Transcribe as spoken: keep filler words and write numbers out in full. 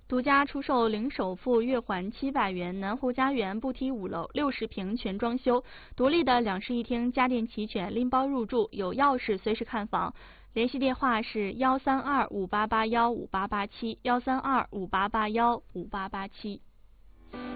独家出售零首付月还七百元南湖家园不梯五楼六十平全装修，独立的两室一厅，家电齐全，拎包入住，有钥匙随时看房。联系电话是幺三二五八八幺五八八七，幺三二五八八幺五八八七。